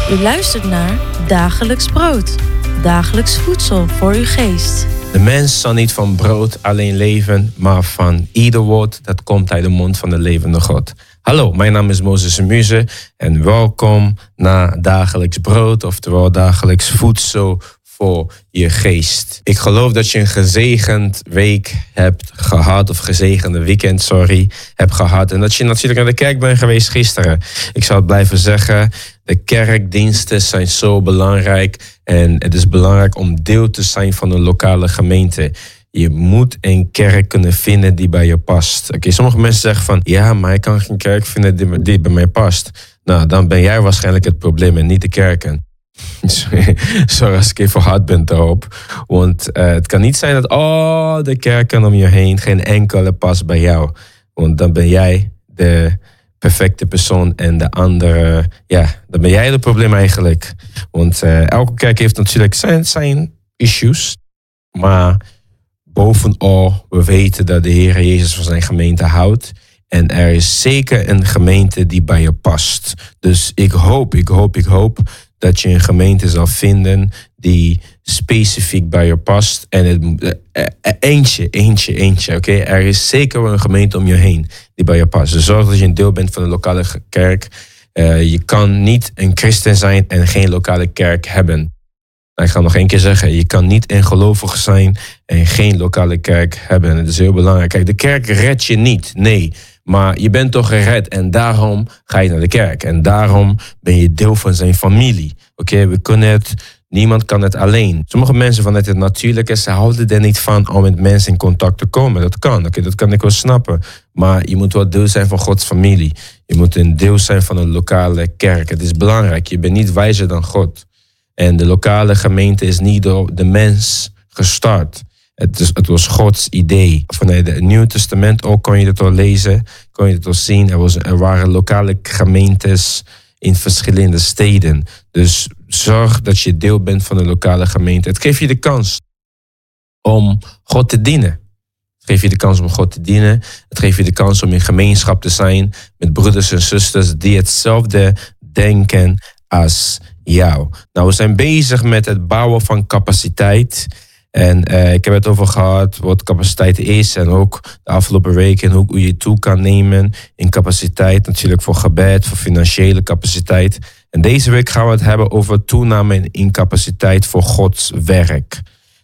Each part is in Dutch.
U luistert naar Dagelijks Brood. Dagelijks voedsel voor uw geest. De mens zal niet van brood alleen leven, maar van ieder woord dat komt uit de mond van de levende God. Hallo, mijn naam is Moses Muze en welkom naar Dagelijks Brood, oftewel Dagelijks Voedsel voor je geest. Ik geloof dat je een gezegend week hebt gehad, of gezegende weekend, hebt gehad. En dat je natuurlijk naar de kerk bent geweest gisteren. Ik zou het blijven zeggen, de kerkdiensten zijn zo belangrijk. En het is belangrijk om deel te zijn van een lokale gemeente. Je moet een kerk kunnen vinden die bij je past. Oké, sommige mensen zeggen van, ja, maar ik kan geen kerk vinden die bij mij past. Nou, dan ben jij waarschijnlijk het probleem en niet de kerken. Sorry als ik even hard ben daarop. Want het kan niet zijn dat de kerken om je heen geen enkele past bij jou. Want dan ben jij de perfecte persoon en de andere, dan ben jij het probleem eigenlijk. Want elke kerk heeft natuurlijk zijn issues. Maar bovenal, we weten dat de Heer Jezus van zijn gemeente houdt. En er is zeker een gemeente die bij je past. Dus ik hoop dat je een gemeente zal vinden die specifiek bij je past. En eentje. Oké? Er is zeker wel een gemeente om je heen die bij je past. Dus zorg dat je een deel bent van de lokale kerk. Je kan niet een christen zijn en geen lokale kerk hebben. Ik ga nog één keer zeggen, je kan niet een gelovige zijn en geen lokale kerk hebben. Het is heel belangrijk. Kijk, de kerk redt je niet, nee. Maar je bent toch gered en daarom ga je naar de kerk. En daarom ben je deel van zijn familie. Oké, we kunnen het, niemand kan het alleen. Sommige mensen vanuit het natuurlijke, ze houden er niet van om met mensen in contact te komen. Dat kan, dat kan ik wel snappen. Maar je moet wel deel zijn van Gods familie. Je moet een deel zijn van een lokale kerk. Het is belangrijk, je bent niet wijzer dan God. En de lokale gemeente is niet door de mens gestart. Het was Gods idee. Vanuit het Nieuwe Testament ook kon je het al lezen, kon je het al zien. Er waren lokale gemeentes in verschillende steden. Dus zorg dat je deel bent van een lokale gemeente. Het geeft je de kans om God te dienen. Het geeft je de kans om God te dienen. Het geeft je de kans om in gemeenschap te zijn met broeders en zusters die hetzelfde denken als jou. Nou, we zijn bezig met het bouwen van capaciteit. En ik heb het over gehad wat capaciteit is. En ook de afgelopen weken hoe je toe kan nemen in capaciteit. Natuurlijk voor gebed, voor financiële capaciteit. En deze week gaan we het hebben over toename in capaciteit voor Gods werk.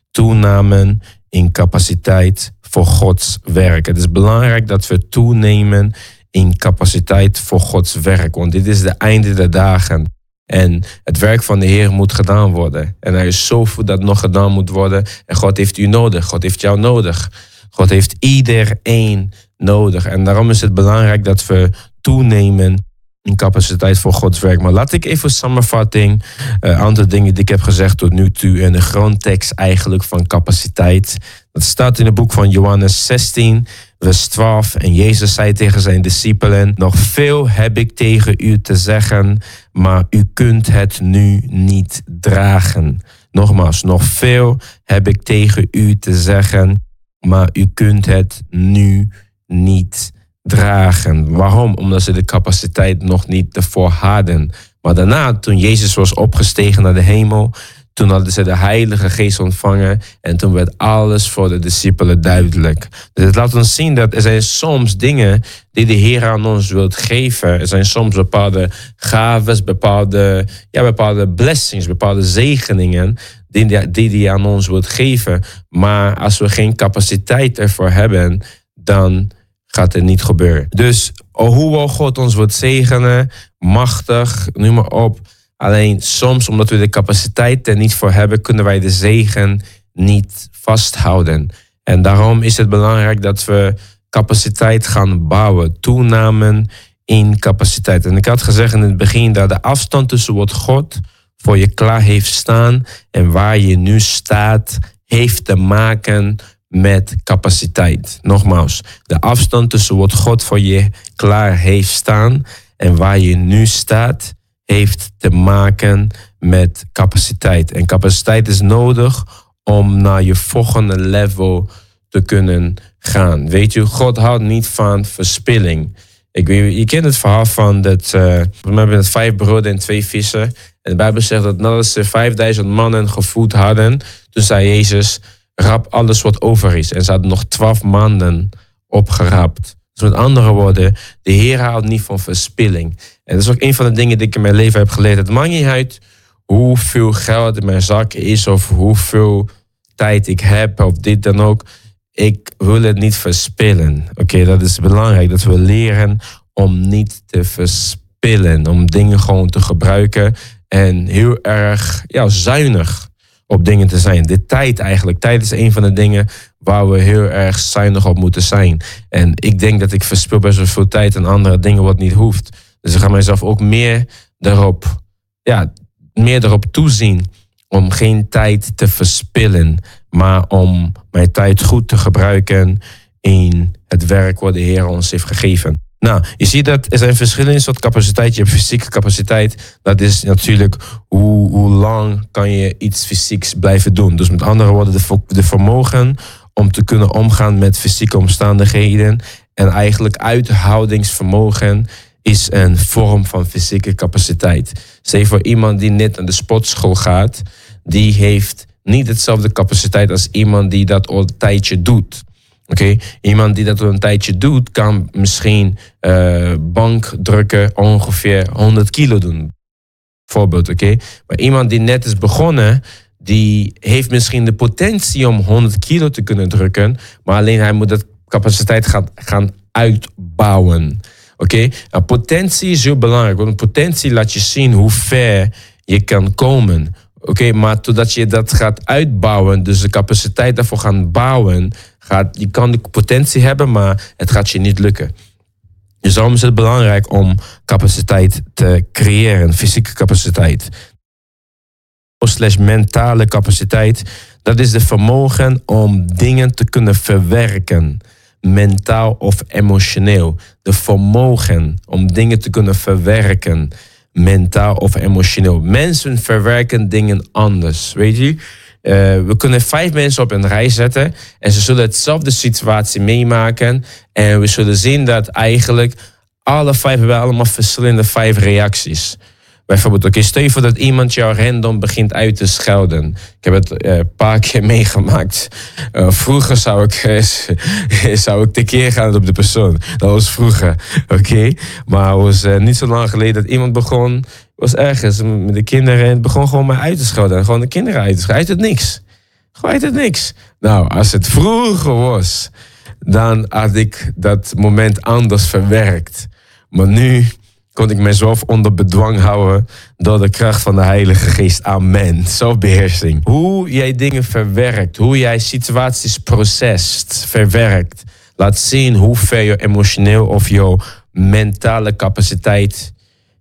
Toename in capaciteit voor Gods werk. Het is belangrijk dat we toenemen in capaciteit voor Gods werk. Want dit is de einde der dagen. En het werk van de Heer moet gedaan worden. En er is zoveel dat nog gedaan moet worden. En God heeft u nodig. God heeft jou nodig. God heeft iedereen nodig. En daarom is het belangrijk dat we toenemen in capaciteit voor Gods werk. Maar laat ik even samenvatting, aantal dingen die ik heb gezegd tot nu toe. En de grondtekst eigenlijk van capaciteit. Dat staat in het boek van Johannes 16, vers 12. En Jezus zei tegen zijn discipelen, nog veel heb ik tegen u te zeggen, maar u kunt het nu niet dragen. Nogmaals, nog veel heb ik tegen u te zeggen, maar u kunt het nu niet dragen. Waarom? Omdat ze de capaciteit nog niet ervoor hadden. Maar daarna, toen Jezus was opgestegen naar de hemel, toen hadden ze de Heilige Geest ontvangen en toen werd alles voor de discipelen duidelijk. Dus het laat ons zien dat er zijn soms dingen die de Heer aan ons wilt geven. Er zijn soms bepaalde gaves, bepaalde blessings, bepaalde zegeningen die hij aan ons wilt geven. Maar als we geen capaciteit ervoor hebben, dan gaat het niet gebeuren. Dus hoewel God ons wilt zegenen, machtig, noem maar op. Alleen soms, omdat we de capaciteit er niet voor hebben, kunnen wij de zegen niet vasthouden. En daarom is het belangrijk dat we capaciteit gaan bouwen. Toename in capaciteit. En ik had gezegd in het begin dat de afstand tussen wat God voor je klaar heeft staan en waar je nu staat, heeft te maken met capaciteit. Nogmaals, de afstand tussen wat God voor je klaar heeft staan en waar je nu staat, heeft te maken met capaciteit. En capaciteit is nodig om naar je volgende level te kunnen gaan. Weet je, God houdt niet van verspilling. Je kent het verhaal van dat we hebben het 5 broden en 2 vissen. En de Bijbel zegt dat nadat ze 5000 mannen gevoed hadden, toen zei Jezus, rap alles wat over is. En ze hadden nog 12 maanden opgerapt. Dus met andere woorden, de Heer houdt niet van verspilling. En dat is ook een van de dingen die ik in mijn leven heb geleerd. Het maakt niet uit hoeveel geld in mijn zak is of hoeveel tijd ik heb of dit dan ook. Ik wil het niet verspillen. Oké, dat is belangrijk. Dat we leren om niet te verspillen. Om dingen gewoon te gebruiken. En heel erg zuinig op dingen te zijn. De tijd eigenlijk. Tijd is een van de dingen waar we heel erg zuinig op moeten zijn. En ik denk dat ik verspil best wel veel tijd aan andere dingen wat niet hoeft. Dus ik ga mezelf ook meer erop toezien om geen tijd te verspillen, maar om mijn tijd goed te gebruiken in het werk wat de Heer ons heeft gegeven. Nou, je ziet dat er zijn verschillende soorten capaciteit. Je hebt fysieke capaciteit. Dat is natuurlijk hoe lang kan je iets fysieks blijven doen. Dus met andere woorden, de vermogen om te kunnen omgaan met fysieke omstandigheden. En eigenlijk uithoudingsvermogen is een vorm van fysieke capaciteit. Zeg voor iemand die net naar de sportschool gaat, die heeft niet hetzelfde capaciteit als iemand die dat al een tijdje doet. Oké? Iemand die dat al een tijdje doet, kan misschien bankdrukken ongeveer 100 kilo doen. Voorbeeld, oké? Maar iemand die net is begonnen, die heeft misschien de potentie om 100 kilo te kunnen drukken, maar alleen hij moet dat capaciteit gaan uitbouwen. Oké? Nou, potentie is heel belangrijk, want potentie laat je zien hoe ver je kan komen. Oké, maar totdat je dat gaat uitbouwen, dus de capaciteit daarvoor gaan bouwen, je kan de potentie hebben, maar het gaat je niet lukken. Dus daarom is het belangrijk om capaciteit te creëren, fysieke capaciteit. /mentale capaciteit, dat is de vermogen om dingen te kunnen verwerken. Mentaal of emotioneel. De vermogen om dingen te kunnen verwerken. Mentaal of emotioneel. Mensen verwerken dingen anders, weet je. We kunnen 5 mensen op een rij zetten en ze zullen hetzelfde situatie meemaken. En we zullen zien dat eigenlijk alle 5 hebben allemaal verschillende 5 reacties. Bijvoorbeeld, stel je voor dat iemand jou random begint uit te schelden. Ik heb het een paar keer meegemaakt. Vroeger zou ik tekeer gaan op de persoon. Dat was vroeger, oké? Maar het was niet zo lang geleden dat iemand begon, was ergens met de kinderen en begon gewoon mij uit te schelden. Gewoon de kinderen uit te schelden. Uit het niks. Gewoon uit het niks. Nou, als het vroeger was, dan had ik dat moment anders verwerkt. Maar nu kon ik mezelf onder bedwang houden door de kracht van de Heilige Geest. Amen. Zelfbeheersing. Hoe jij dingen verwerkt, hoe jij situaties processt, verwerkt, laat zien hoe ver je emotioneel of je mentale capaciteit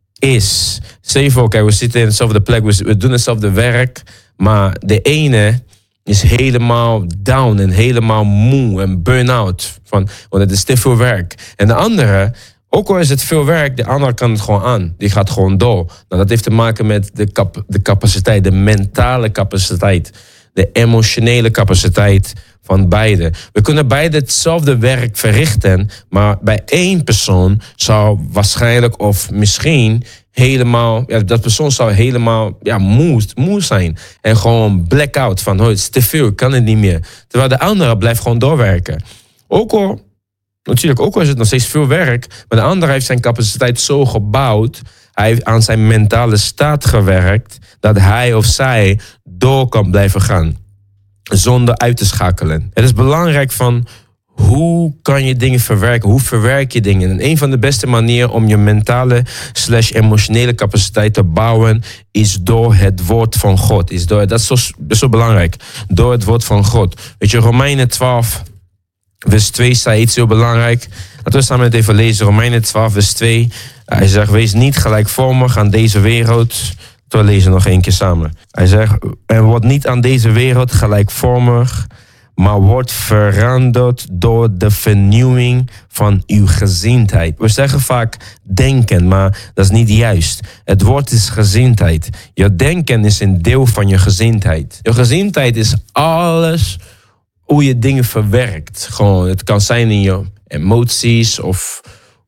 is. Stel je voor, we zitten in dezelfde plek, we doen hetzelfde werk, maar de ene is helemaal down en helemaal moe en burn-out, want het is te veel werk. En de andere, ook al is het veel werk, de ander kan het gewoon aan. Die gaat gewoon door. Nou, dat heeft te maken met de capaciteit, de mentale capaciteit, de emotionele capaciteit van beide. We kunnen beide hetzelfde werk verrichten, maar bij één persoon zou waarschijnlijk of misschien helemaal, dat persoon zou helemaal moe zijn. En gewoon blackout van, het is te veel, ik kan het niet meer. Terwijl de andere blijft gewoon doorwerken. Ook al is het nog steeds veel werk, maar de andere heeft zijn capaciteit zo gebouwd, hij heeft aan zijn mentale staat gewerkt, dat hij of zij door kan blijven gaan, zonder uit te schakelen. Het is belangrijk van, hoe kan je dingen verwerken? Hoe verwerk je dingen? En een van de beste manieren om je mentale /emotionele capaciteit te bouwen is door het woord van God. Dat is zo belangrijk. Door het woord van God. Weet je, Romeinen 12 vers 2 staat iets heel belangrijk. Laten we samen het even lezen. Romeinen 12 vers 2. Hij zegt, wees niet gelijkvormig aan deze wereld. We lezen nog 1 keer samen. Hij zegt, en word niet aan deze wereld gelijkvormig, maar wordt veranderd door de vernieuwing van uw gezindheid. We zeggen vaak denken, maar dat is niet juist. Het woord is gezindheid. Je denken is een deel van je gezindheid. Je gezindheid is alles hoe je dingen verwerkt. Gewoon, het kan zijn in je emoties of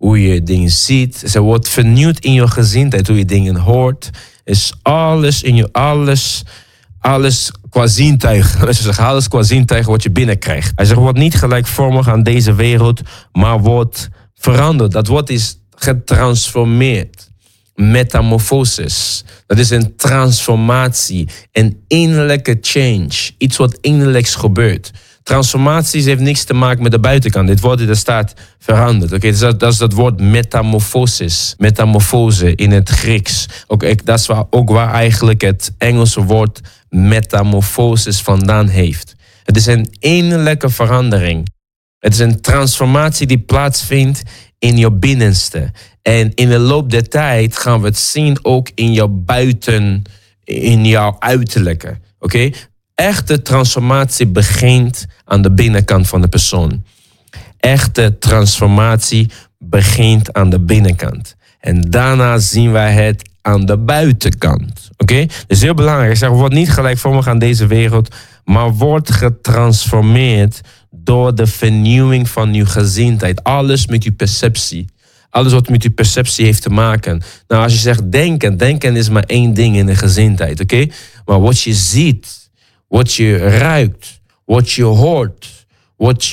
hoe je dingen ziet. Ze wordt vernieuwd in je gezindheid, hoe je dingen hoort. Is alles in je, alles qua zintuig. Alles qua zintuig wat je binnenkrijgt. Hij zegt, word niet gelijkvormig aan deze wereld, maar wordt veranderd. Dat woord is getransformeerd. Metamorfosis. Dat is een transformatie. Een innerlijke change. Iets wat innerlijks gebeurt. Transformaties heeft niks te maken met de buitenkant. Dit woord er staat veranderd. Okay? Dus dat is dat woord metamorfosis. Metamorfose in het Grieks. Dat is ook waar eigenlijk het Engelse woord metamorfosis vandaan heeft. Het is een innerlijke verandering. Het is een transformatie die plaatsvindt in je binnenste. En in de loop der tijd gaan we het zien ook in jouw buiten, in jouw uiterlijke. Okay? Echte transformatie begint aan de binnenkant van de persoon. Echte transformatie begint aan de binnenkant. En daarna zien wij het aan de buitenkant. Okay? Dus heel belangrijk. Ik zeg, word niet gelijkvormig aan deze wereld, maar word getransformeerd door de vernieuwing van uw gezindheid. Alles met uw perceptie. Alles wat met uw perceptie heeft te maken. Nou, als je zegt denken is maar één ding in de gezindheid. Okay? Maar wat je ziet, wat je ruikt, wat je hoort, wat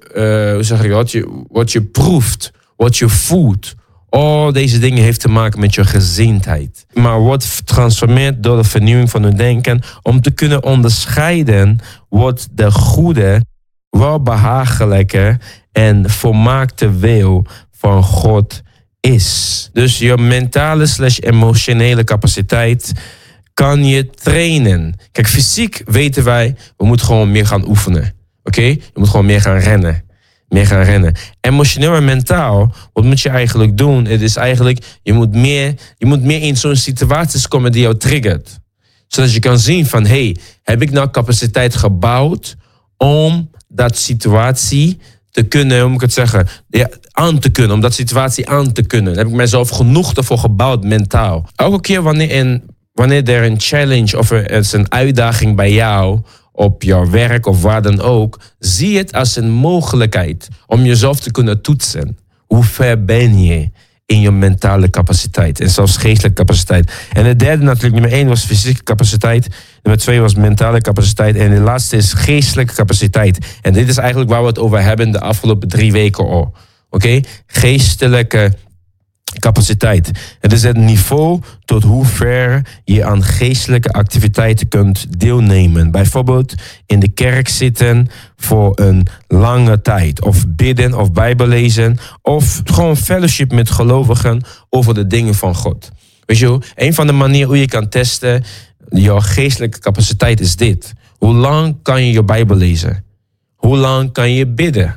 je proeft, wat je voelt. Al deze dingen heeft te maken met je gezindheid. Maar wordt getransformeerd door de vernieuwing van uw denken om te kunnen onderscheiden wat de goede, welbehagelijke en volmaakte wil van God is. Dus je mentale/emotionele capaciteit kan je trainen. Kijk, fysiek weten wij, we moeten gewoon meer gaan oefenen. Oké? Je moet gewoon meer gaan rennen. Emotioneel en mentaal, wat moet je eigenlijk doen? Het is eigenlijk, je moet meer in zo'n situaties komen die jou triggert. Zodat je kan zien van, heb ik nou capaciteit gebouwd om dat situatie te kunnen, hoe moet ik het zeggen, aan te kunnen, om dat situatie aan te kunnen. Heb ik mezelf genoeg ervoor gebouwd mentaal. Elke keer wanneer er een challenge of er is een uitdaging bij jou op jouw werk of waar dan ook, zie het als een mogelijkheid om jezelf te kunnen toetsen. Hoe ver ben je in je mentale capaciteit en zelfs geestelijke capaciteit? En de derde natuurlijk, nummer 1 was fysieke capaciteit, nummer 2 was mentale capaciteit en de laatste is geestelijke capaciteit. En dit is eigenlijk waar we het over hebben de afgelopen 3 weken al. Oké? Geestelijke capaciteit. Het is het niveau tot hoe ver je aan geestelijke activiteiten kunt deelnemen. Bijvoorbeeld in de kerk zitten voor een lange tijd. Of bidden of bijbel lezen. Of gewoon fellowship met gelovigen over de dingen van God. Weet je, een van de manieren hoe je kan testen jouw geestelijke capaciteit is dit. Hoe lang kan je bijbel lezen? Hoe lang kan je bidden?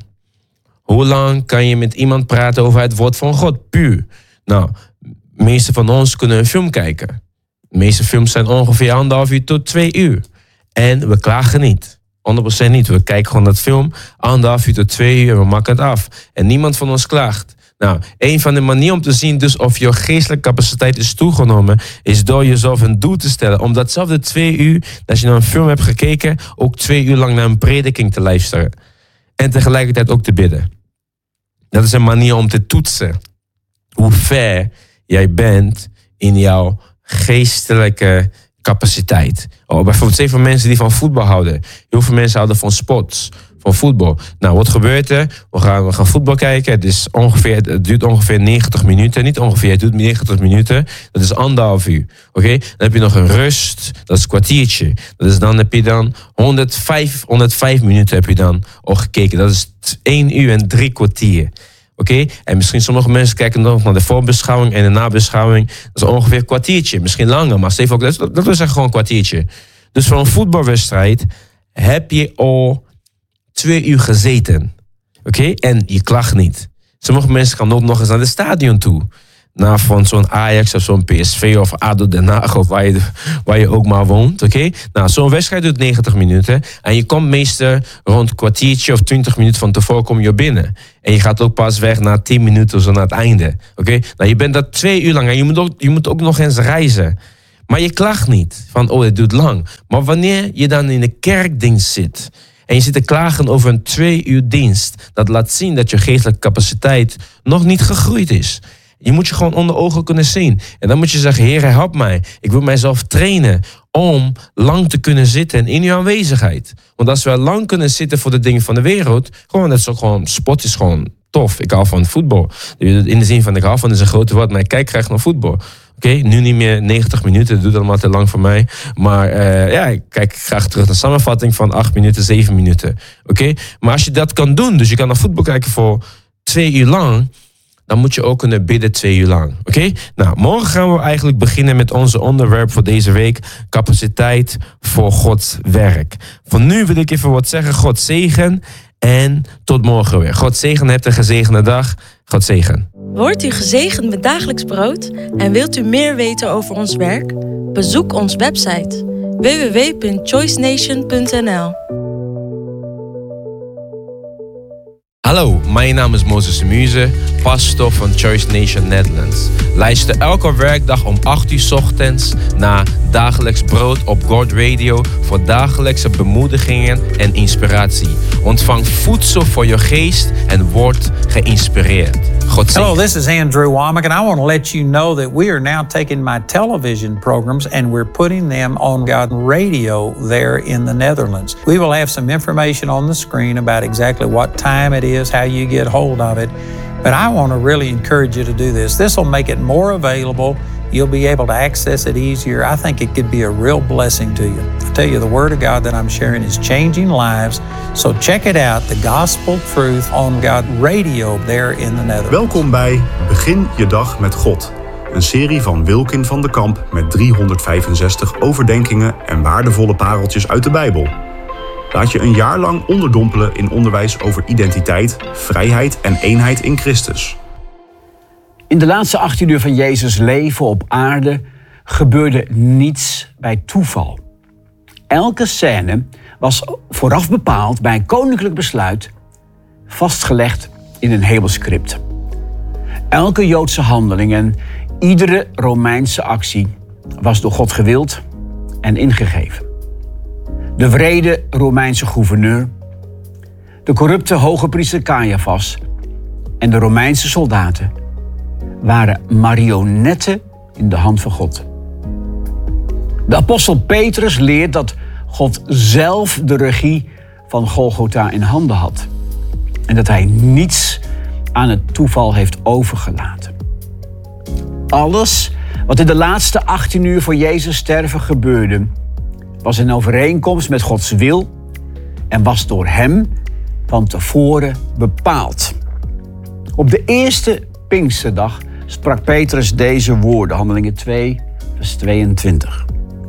Hoe lang kan je met iemand praten over het woord van God? Puur. Nou, de meeste van ons kunnen een film kijken. De meeste films zijn ongeveer 1,5 uur tot 2 uur. En we klagen niet. 100% niet. We kijken gewoon dat film 1,5 uur tot 2 uur en we maken het af. En niemand van ons klaagt. Nou, een van de manieren om te zien dus of je geestelijke capaciteit is toegenomen, is door jezelf een doel te stellen. Om datzelfde 2 uur, als je naar een film hebt gekeken, ook 2 uur lang naar een prediking te luisteren. En tegelijkertijd ook te bidden. Dat is een manier om te toetsen hoe ver jij bent in jouw geestelijke capaciteit. Bijvoorbeeld 7 mensen die van voetbal houden. Heel veel mensen houden van sports, van voetbal. Nou, wat gebeurt er? We gaan voetbal kijken. Het duurt ongeveer 90 minuten. Niet ongeveer, het duurt 90 minuten. Dat is 1,5 uur. Oké? Dan heb je nog een rust. Dat is een kwartiertje. Dan heb je dan 105 minuten heb je dan al gekeken. Dat is 1 uur en 3 kwartier. Oké? En misschien sommige mensen kijken nog naar de voorbeschouwing en de nabeschouwing. Dat is ongeveer een kwartiertje. Misschien langer, maar dat wil zeggen gewoon een kwartiertje. Dus voor een voetbalwedstrijd heb je al 2 uur gezeten. Oké? En je klaagt niet. Sommige mensen gaan ook nog eens naar het stadion toe. Nou, van zo'n Ajax of zo'n PSV of ADO Den Haag of waar je ook maar woont. Oké? Nou, zo'n wedstrijd duurt 90 minuten. En je komt meestal rond een kwartiertje of 20 minuten van tevoren kom je binnen. En je gaat ook pas weg na 10 minuten of zo naar het einde. Oké? Nou, je bent daar 2 uur lang en je moet ook nog eens reizen. Maar je klaagt niet van, het duurt lang. Maar wanneer je dan in de kerkdienst zit En je zit te klagen over een 2 uur dienst. Dat laat zien dat je geestelijke capaciteit nog niet gegroeid is. Je moet je gewoon onder ogen kunnen zien. En dan moet je zeggen, Heer, help mij. Ik wil mijzelf trainen om lang te kunnen zitten in uw aanwezigheid. Want als we lang kunnen zitten voor de dingen van de wereld, gewoon, dat is ook gewoon, sport is gewoon tof. Ik hou van voetbal. In de zin van, ik hou van is een grote woord, maar ik kijk graag naar voetbal. Oké, nu niet meer 90 minuten, dat doet allemaal te lang voor mij. Maar ik kijk graag terug naar samenvatting van 8 minuten, 7 minuten. Oké, maar als je dat kan doen, dus je kan naar voetbal kijken voor 2 uur lang, dan moet je ook kunnen bidden 2 uur lang. Oké? Nou, morgen gaan we eigenlijk beginnen met onze onderwerp voor deze week. Capaciteit voor Gods werk. Voor nu wil ik even wat zeggen. God zegen en tot morgen weer. God zegen, hebt een gezegende dag. God zegen. Wordt u gezegend met dagelijks brood en wilt u meer weten over ons werk? Bezoek onze website www.choicenation.nl. Hallo, mijn naam is Moses de Muze, pastor van Choice Nation Netherlands. Luister elke werkdag om 8 uur 's ochtends naar Dagelijks Brood op God Radio voor dagelijkse bemoedigingen en inspiratie. Ontvang voedsel voor je geest en word geïnspireerd. God zegen. Hello, this is Andrew Womack, and I want to let you know that we are now taking my television programs and we're putting them on God Radio there in the Netherlands. We will have some information on the screen about exactly what time it is, how you get hold of it. But I want to really encourage you to do this. This will make it more available. You'll be able to access it easier. I think it could be a real blessing to you. I tell you, the Word of God that I'm sharing is changing lives. So check it out, the Gospel Truth on God Radio there in the Netherlands. Welkom bij Begin je dag met God. Een serie van Wilkin van de Kamp met 365 overdenkingen en waardevolle pareltjes uit de Bijbel. Laat je een jaar lang onderdompelen in onderwijs over identiteit, vrijheid en eenheid in Christus. In de laatste 18 uur van Jezus' leven op aarde gebeurde niets bij toeval. Elke scène was vooraf bepaald bij een koninklijk besluit, vastgelegd in een hemelscript. Elke Joodse handeling en iedere Romeinse actie was door God gewild en ingegeven. De wrede Romeinse gouverneur, de corrupte hoge priester Caiaphas en de Romeinse soldaten waren marionetten in de hand van God. De apostel Petrus leert dat God zelf de regie van Golgotha in handen had en dat hij niets aan het toeval heeft overgelaten. Alles wat in de laatste 18 uur voor Jezus sterven gebeurde, was in overeenkomst met Gods wil en was door hem van tevoren bepaald. Op de eerste Pinksterdag sprak Petrus deze woorden, Handelingen 2, vers 22.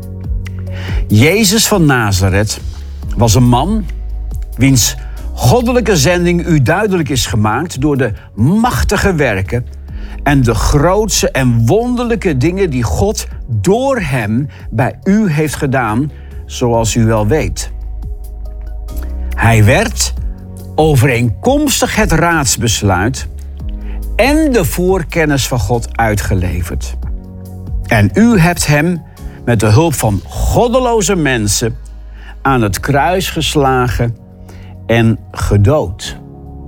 Jezus van Nazareth was een man wiens goddelijke zending u duidelijk is gemaakt door de machtige werken en de grootse en wonderlijke dingen die God door hem bij u heeft gedaan, zoals u wel weet. Hij werd overeenkomstig het raadsbesluit en de voorkennis van God uitgeleverd. En u hebt hem met de hulp van goddeloze mensen aan het kruis geslagen en gedood.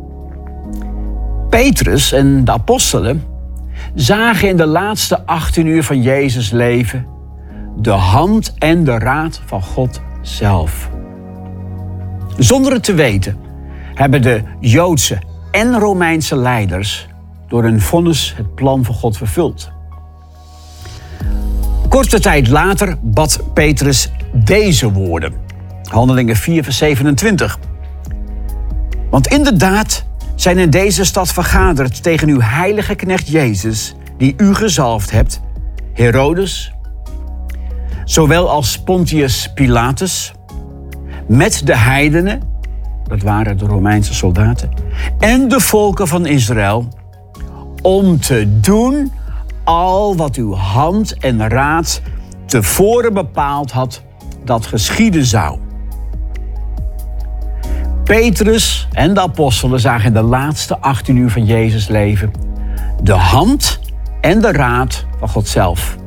Petrus en de apostelen zagen in de laatste 18 uur van Jezus' leven de hand en de raad van God zelf. Zonder het te weten hebben de Joodse en Romeinse leiders door hun vonnis het plan van God vervuld. Korte tijd later bad Petrus deze woorden. Handelingen 4 vers 27. Want inderdaad zijn in deze stad vergaderd tegen uw heilige knecht Jezus, die u gezalfd hebt, Herodes, zowel als Pontius Pilatus, met de heidenen, dat waren de Romeinse soldaten, en de volken van Israël, om te doen al wat uw hand en raad tevoren bepaald had dat geschieden zou. Petrus en de apostelen zagen in de laatste 18 uur van Jezus' leven de hand en de raad van God zelf.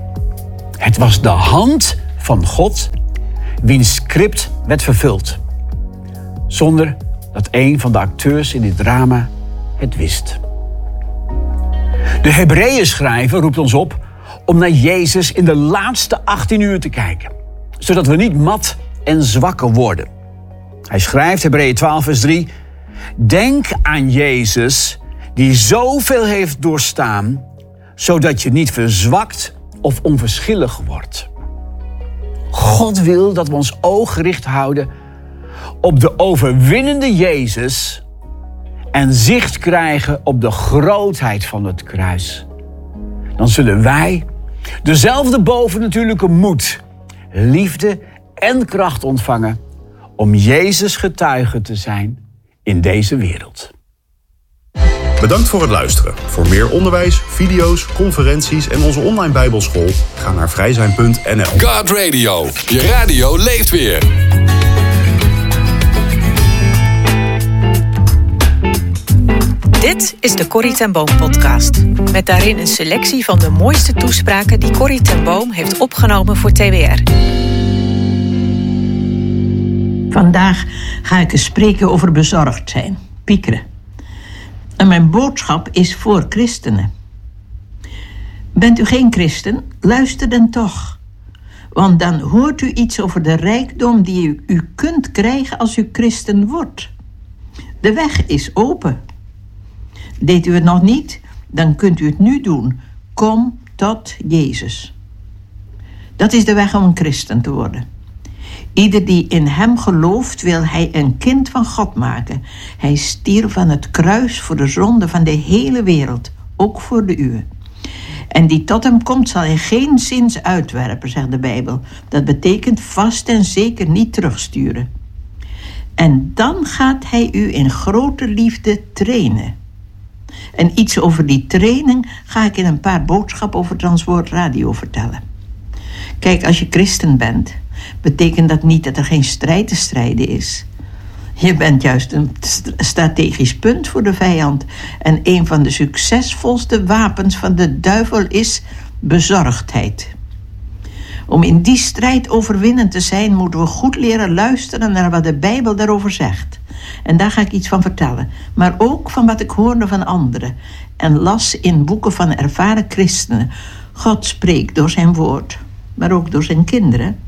Het was de hand van God wiens script werd vervuld. zonder dat een van de acteurs in dit drama het wist. De Hebreeënschrijver roept ons op om naar Jezus in de laatste 18 uur te kijken, zodat we niet mat en zwakker worden. Hij schrijft, Hebreeën 12 vers 3, denk aan Jezus die zoveel heeft doorstaan, zodat je niet verzwakt of onverschillig wordt. God wil dat we ons oog gericht houden op de overwinnende Jezus en zicht krijgen op de grootheid van het kruis. Dan zullen wij dezelfde bovennatuurlijke moed, liefde en kracht ontvangen om Jezus getuige te zijn in deze wereld. Bedankt voor het luisteren. Voor meer onderwijs, video's, conferenties en onze online bijbelschool ga naar vrijzijn.nl. God Radio. Je radio leeft weer. Dit is de Corrie ten Boom podcast. Met daarin een selectie van de mooiste toespraken die Corrie ten Boom heeft opgenomen voor TWR. Vandaag ga ik eens spreken over bezorgd zijn, piekeren. En mijn boodschap is voor christenen. Bent u geen christen? Luister dan toch. Want dan hoort u iets over de rijkdom die u kunt krijgen als u christen wordt. De weg is open. Deed u het nog niet? Dan kunt u het nu doen. Kom tot Jezus. Dat is de weg om een christen te worden. Ieder die in hem gelooft, wil hij een kind van God maken. Hij stierf aan het kruis voor de zonde van de hele wereld, ook voor de uwe. En die tot hem komt, zal hij geen zins uitwerpen, zegt de Bijbel. Dat betekent vast en zeker niet terugsturen. En dan gaat hij u in grote liefde trainen. En iets over die training ga ik in een paar boodschappen over Transwoord Radio vertellen. Kijk, als je christen bent, betekent dat niet dat er geen strijd te strijden is. Je bent juist een strategisch punt voor de vijand. En een van de succesvolste wapens van de duivel is bezorgdheid. Om in die strijd overwinnend te zijn, moeten we goed leren luisteren naar wat de Bijbel daarover zegt. En daar ga ik iets van vertellen. Maar ook van wat ik hoorde van anderen. En las in boeken van ervaren christenen. God spreekt door zijn woord, maar ook door zijn kinderen.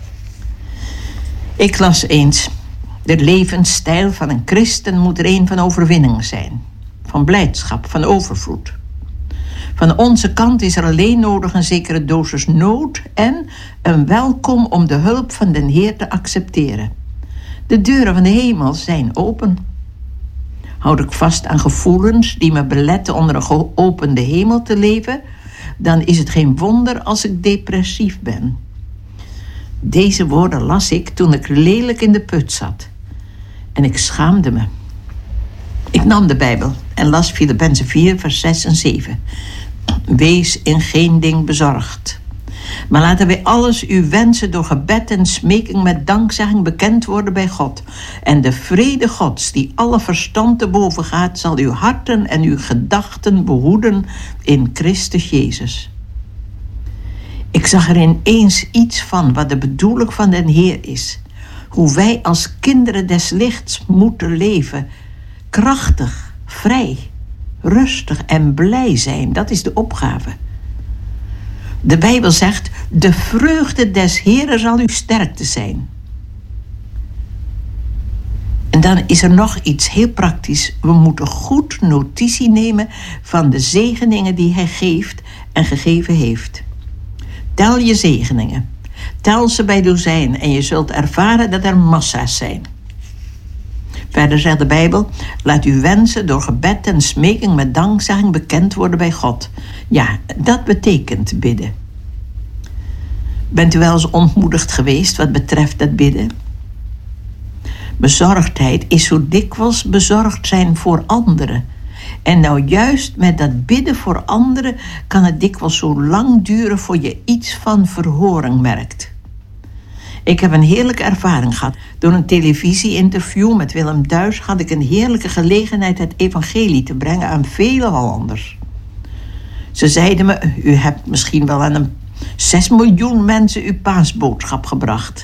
Ik las eens: de levensstijl van een christen moet er een van overwinning zijn. Van blijdschap, van overvloed. Van onze kant is er alleen nodig een zekere dosis nood en een welkom om de hulp van den Heer te accepteren. De deuren van de hemel zijn open. Houd ik vast aan gevoelens die me beletten onder een geopende hemel te leven, dan is het geen wonder als ik depressief ben. Deze woorden las ik toen ik lelijk in de put zat. En ik schaamde me. Ik nam de Bijbel en las Filippenzen 4, vers 6 en 7. Wees in geen ding bezorgd. Maar laten wij alles uw wensen door gebed en smeking met dankzegging bekend worden bij God. En de vrede Gods, die alle verstand te boven gaat, zal uw harten en uw gedachten behoeden in Christus Jezus. Ik zag er ineens iets van wat de bedoeling van den Heer is. Hoe wij als kinderen des lichts moeten leven. Krachtig, vrij, rustig en blij zijn. Dat is de opgave. De Bijbel zegt: de vreugde des Heeren zal uw sterkte zijn. En dan is er nog iets heel praktisch. We moeten goed notitie nemen van de zegeningen die hij geeft en gegeven heeft. Tel je zegeningen. Tel ze bij dozijn en je zult ervaren dat er massa's zijn. Verder zegt de Bijbel: laat uw wensen door gebed en smeking met dankzegging bekend worden bij God. Ja, dat betekent bidden. Bent u wel eens ontmoedigd geweest wat betreft dat bidden? Bezorgdheid is zo dikwijls bezorgd zijn voor anderen. En nou juist met dat bidden voor anderen kan het dikwijls zo lang duren voor je iets van verhoring merkt. Ik heb een heerlijke ervaring gehad. Door een televisie-interview met Willem Duis had ik een heerlijke gelegenheid het evangelie te brengen aan vele Hollanders. Ze zeiden me: u hebt misschien wel aan 6 miljoen mensen uw paasboodschap gebracht.